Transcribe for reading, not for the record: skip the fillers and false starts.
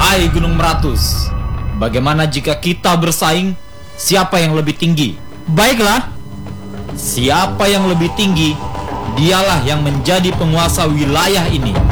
Hai Gunung Meratus, bagaimana jika kita bersaing? Siapa yang lebih tinggi? Baiklah, siapa yang lebih tinggi, dialah yang menjadi penguasa wilayah ini.